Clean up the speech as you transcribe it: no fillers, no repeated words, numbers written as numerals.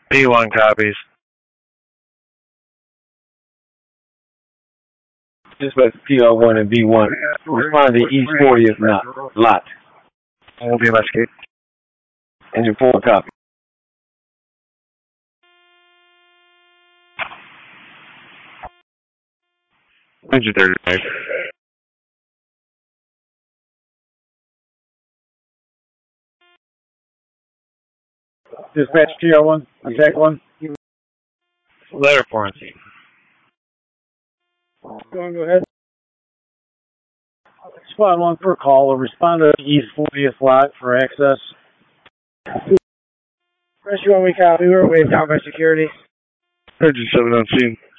B1 copies. Dispatch PR1 and B1. Respond to East 40th lot. I won't be in my escape. Engine 4 copy. Engine 35. Dispatch TR1, exact one. Letter quarantine. Go ahead. Squad 1 for a call. Respond to East 40th lot for access. Rescue 1, we copy. We're waiting down by security. Engine 7 on scene.